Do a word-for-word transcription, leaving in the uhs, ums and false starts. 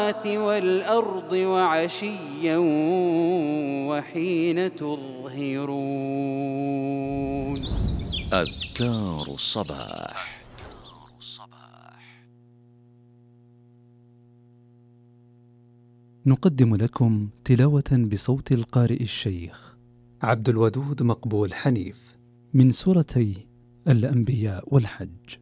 والأرض وعشيا وحين تظهرون. أذكار الصباح. نقدم لكم تلاوة بصوت القارئ الشيخ عبد الودود مقبول حنيف من سورتي الأنبياء والحج.